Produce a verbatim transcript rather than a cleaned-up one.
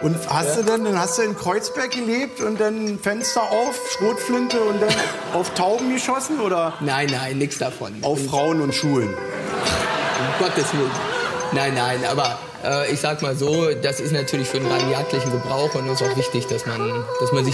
Und hast du dann, dann hast du in Kreuzberg gelebt und dann Fenster auf, Schrotflinte und dann auf Tauben geschossen oder? Nein, nein, nichts davon. Auf Frauen und Schulen? Um Gottes Willen. Nein, nein, aber äh, ich sag mal so, das ist natürlich für den rein jagdlichen Gebrauch und es ist auch wichtig, dass man, dass man sich